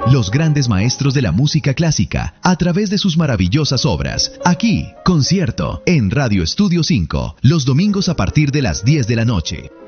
los grandes maestros de la música clásica, a través de sus maravillosas obras. Aquí, concierto, en Radio Estudio 5, los domingos a partir de las 10 de la noche.